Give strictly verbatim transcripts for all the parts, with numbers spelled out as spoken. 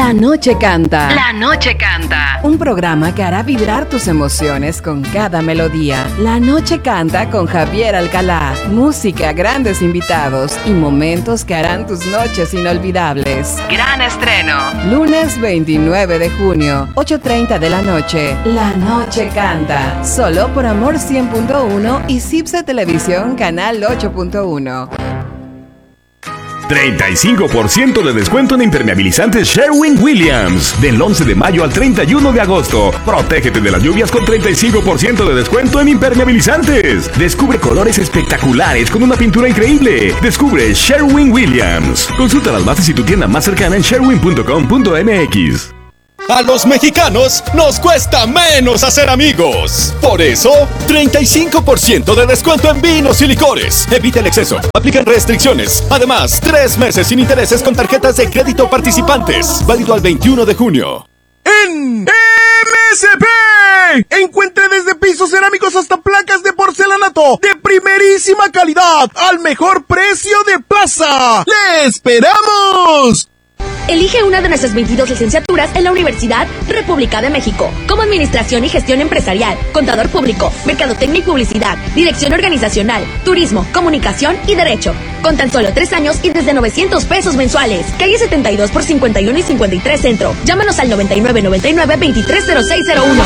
La Noche Canta. La Noche Canta. Un programa que hará vibrar tus emociones con cada melodía. La Noche Canta con Javier Alcalá. Música, grandes invitados y momentos que harán tus noches inolvidables. Gran estreno. Lunes veintinueve de junio, ocho treinta de la noche. La Noche Canta. Solo por Amor cien punto uno y Cipse Televisión Canal ocho punto uno. treinta y cinco por ciento de descuento en impermeabilizantes Sherwin-Williams. Del once de mayo al treinta y uno de agosto. Protégete de las lluvias con treinta y cinco por ciento de descuento en impermeabilizantes. Descubre colores espectaculares con una pintura increíble. Descubre Sherwin-Williams. Consulta las bases y tu tienda más cercana en sherwin punto com punto m x. A los mexicanos nos cuesta menos hacer amigos. Por eso, treinta y cinco por ciento de descuento en vinos y licores. Evita el exceso. Aplican restricciones. Además, tres meses sin intereses con tarjetas de crédito participantes. Válido al veintiuno de junio. En M S P encuentre desde pisos cerámicos hasta placas de porcelanato de primerísima calidad al mejor precio de plaza. ¡Le esperamos! Elige una de nuestras veintidós licenciaturas en la Universidad República de México, como Administración y Gestión Empresarial, Contador Público, Mercadotecnia y Publicidad, Dirección Organizacional, Turismo, Comunicación y Derecho. Con tan solo tres años y desde novecientos pesos mensuales. Calle setenta y dos por cincuenta y uno y cincuenta y tres Centro. Llámanos al noventa y nueve noventa y nueve veintitrés cero seis cero uno.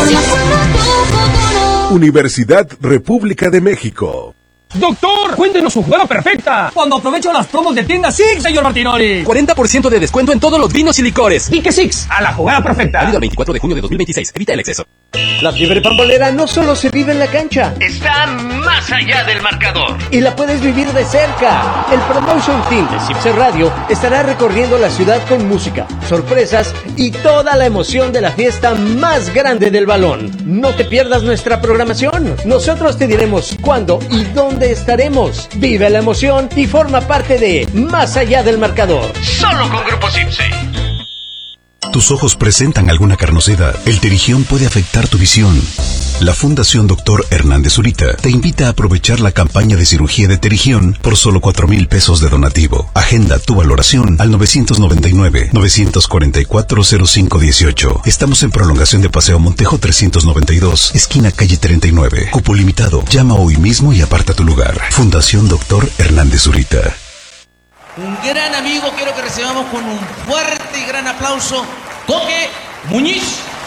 Universidad República de México. Doctor, cuéntenos su jugada perfecta. Cuando aprovecho las promos de tienda Six, señor Martinoli. cuarenta por ciento de descuento en todos los vinos y licores. ¿Y qué Six? A la jugada perfecta. Válido el veinticuatro de junio de dos mil veintiséis. Evita el exceso. La fiebre pambolera no solo se vive en la cancha. Está más allá del marcador. Y la puedes vivir de cerca. El Promotion Team de Cipse Radio estará recorriendo la ciudad con música, sorpresas y toda la emoción de la fiesta más grande del balón. No te pierdas nuestra programación. Nosotros te diremos cuándo y dónde estaremos. Vive la emoción y forma parte de Más allá del marcador. Solo con Grupo Cipse. ¿Tus ojos presentan alguna carnosidad? El terigión puede afectar tu visión. La Fundación Doctor Hernández Zurita te invita a aprovechar la campaña de cirugía de terigión por solo cuatro mil pesos de donativo. Agenda tu valoración al nueve nueve nueve, nueve cuatro cuatro, cero cinco uno ocho. Estamos en prolongación de Paseo Montejo trescientos noventa y dos, esquina calle treinta y nueve. Cupo limitado. Llama hoy mismo y aparta tu lugar. Fundación Doctor Hernández Zurita. Un gran amigo, quiero que recibamos con un fuerte y gran aplauso, Coque Muñiz.